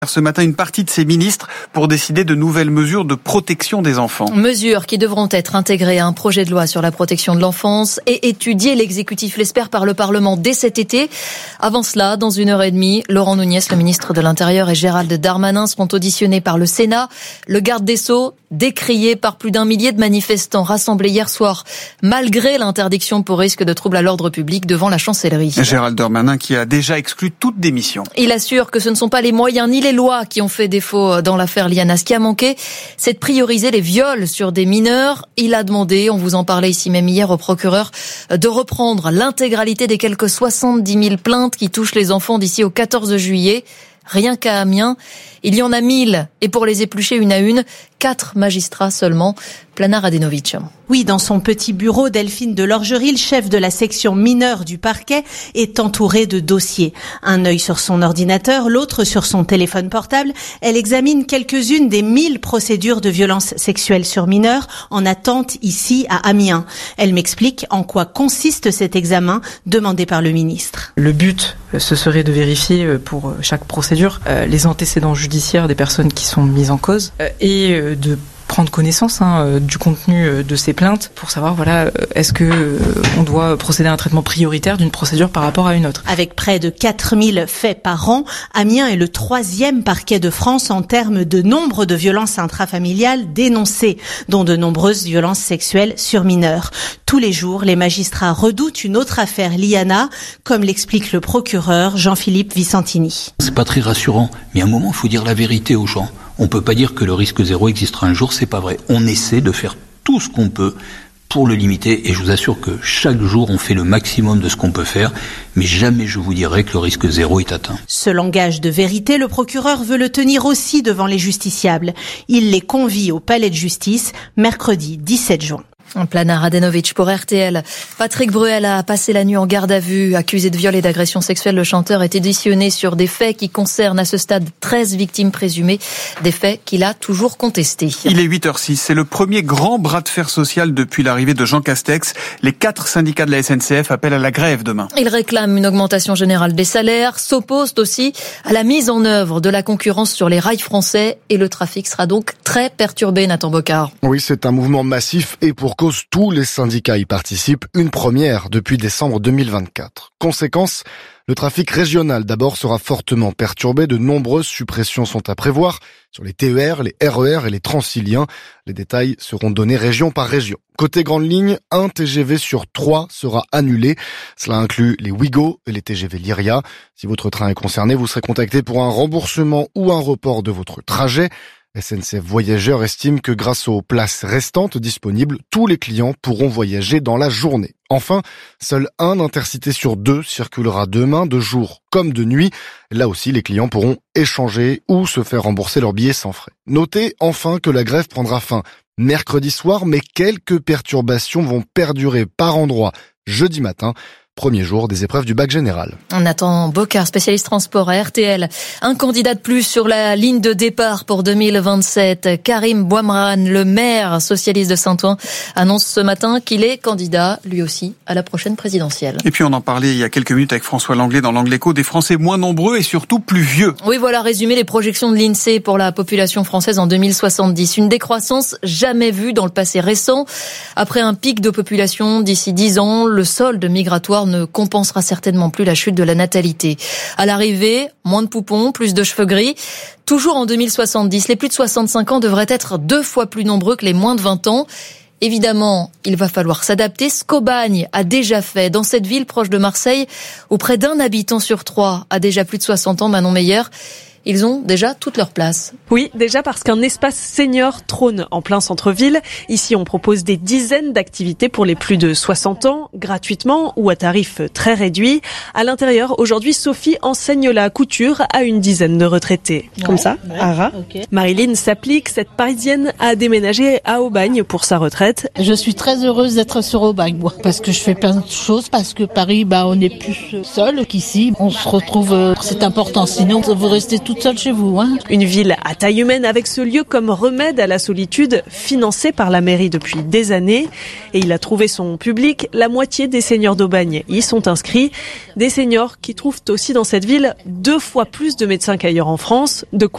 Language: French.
Ce matin, une partie de ses ministres pour décider de nouvelles mesures de protection des enfants. Mesures qui devront être intégrées à un projet de loi sur la protection de l'enfance et étudiées, l'exécutif l'espère, par le Parlement dès cet été. Avant cela, dans 1h30, Laurent Nunez, le ministre de l'Intérieur, et Gérald Darmanin seront auditionnés par le Sénat. Le garde des Sceaux, décrié par plus d'1 millier de manifestants rassemblés hier soir, malgré l'interdiction pour risque de trouble à l'ordre public devant la chancellerie. Gérald Darmanin qui a déjà exclu toute démission. Il assure que ce ne sont pas les moyens ni les lois qui ont fait défaut dans l'affaire Liana. Ce qui a manqué, c'est de prioriser les viols sur des mineurs. Il a demandé, on vous en parlait ici même hier, au procureur de reprendre l'intégralité des quelques 70 000 plaintes qui touchent les enfants d'ici au 14 juillet. Rien qu'à Amiens, il y en a 1000. Et pour les éplucher une à une, 4 magistrats seulement. Plana Radenovic. Oui, dans son petit bureau, Delphine de Lorgerie, chef de la section mineure du parquet, est entourée de dossiers. Un œil sur son ordinateur, l'autre sur son téléphone portable. Elle examine quelques-unes des 1000 procédures de violences sexuelles sur mineurs en attente ici à Amiens. Elle m'explique en quoi consiste cet examen demandé par le ministre. Le but, ce serait de vérifier pour chaque procédure les antécédents judiciaires des personnes qui sont mises en cause et de prendre connaissance du contenu de ces plaintes pour savoir est-ce que on doit procéder à un traitement prioritaire d'une procédure par rapport à une autre. Avec près de 4000 faits par an, Amiens est le 3e parquet de France en termes de nombre de violences intrafamiliales dénoncées, dont de nombreuses violences sexuelles sur mineurs. Tous les jours, les magistrats redoutent une autre affaire Liana, comme l'explique le procureur Jean-Philippe Vicentini. C'est pas très rassurant, mais à un moment, il faut dire la vérité aux gens. On peut pas dire que le risque zéro existera un jour, c'est pas vrai. On essaie de faire tout ce qu'on peut pour le limiter et je vous assure que chaque jour on fait le maximum de ce qu'on peut faire, mais jamais je vous dirai que le risque zéro est atteint. Ce langage de vérité, le procureur veut le tenir aussi devant les justiciables. Il les convie au palais de justice mercredi 17 juin. Plana Radenovic pour RTL. Patrick Bruel a passé la nuit en garde à vue. Accusé de viol et d'agression sexuelle, le chanteur est auditionné sur des faits qui concernent à ce stade 13 victimes présumées. Des faits qu'il a toujours contestés. Il est 8h06. C'est le premier grand bras de fer social depuis l'arrivée de Jean Castex. Les 4 syndicats de la SNCF appellent à la grève demain. Ils réclament une augmentation générale des salaires, s'opposent aussi à la mise en œuvre de la concurrence sur les rails français et le trafic sera donc très perturbé, Nathan Bocard. Oui, c'est un mouvement massif et pour cause, tous les syndicats y participent, une première depuis décembre 2024. Conséquence, le trafic régional d'abord sera fortement perturbé, de nombreuses suppressions sont à prévoir sur les TER, les RER et les Transiliens. Les détails seront donnés région par région. Côté grande ligne, 1 TGV sur 3 sera annulé. Cela inclut les Ouigo et les TGV Lyria. Si votre train est concerné, vous serez contacté pour un remboursement ou un report de votre trajet. SNCF Voyageurs estime que grâce aux places restantes disponibles, tous les clients pourront voyager dans la journée. Enfin, seul un Intercité sur 2 circulera demain, de jour comme de nuit. Là aussi, les clients pourront échanger ou se faire rembourser leurs billets sans frais. Notez enfin que la grève prendra fin mercredi soir, mais quelques perturbations vont perdurer par endroits jeudi matin. Premier jour des épreuves du bac général. Nathan Bocard, spécialiste transport à RTL. Un candidat de plus sur la ligne de départ pour 2027. Karim Bouamran, le maire socialiste de Saint-Ouen, annonce ce matin qu'il est candidat, lui aussi, à la prochaine présidentielle. Et puis on en parlait il y a quelques minutes avec François Langlais dans l'Angle Écho, des Français moins nombreux et surtout plus vieux. Oui, voilà, résumé les projections de l'INSEE pour la population française en 2070. Une décroissance jamais vue dans le passé récent. Après un pic de population d'ici 10 ans, le solde migratoire ne compensera certainement plus la chute de la natalité. À l'arrivée, moins de poupons, plus de cheveux gris. Toujours en 2070, les plus de 65 ans devraient être 2 fois plus nombreux que les moins de 20 ans. Évidemment, il va falloir s'adapter. Scobagne a déjà fait, dans cette ville proche de Marseille, où près d'1 habitant sur 3 a déjà plus de 60 ans, Manon Meyer. Ils ont déjà toute leur place. Oui, déjà parce qu'un espace senior trône en plein centre-ville. Ici, on propose des dizaines d'activités pour les plus de 60 ans, gratuitement ou à tarif très réduit. À l'intérieur, aujourd'hui, Sophie enseigne la couture à une dizaine de retraités. Comme ça, Ara. Okay. Marilyn s'applique. Cette Parisienne a déménagé à Aubagne pour sa retraite. Je suis très heureuse d'être sur Aubagne, moi, parce que je fais plein de choses, parce que Paris, on est plus seul qu'ici. On se retrouve, c'est important. Sinon, vous restez tout toute seule chez vous. Une ville à taille humaine avec ce lieu comme remède à la solitude, financé par la mairie depuis des années. Et il a trouvé son public. La moitié des seniors d'Aubagne y sont inscrits. Des seniors qui trouvent aussi dans cette ville 2 fois plus de médecins qu'ailleurs en France. De quoi